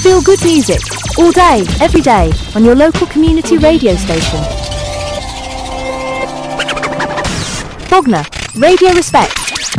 Feel good music, all day, every day, on your local community radio station. Bognor, Radio Respect.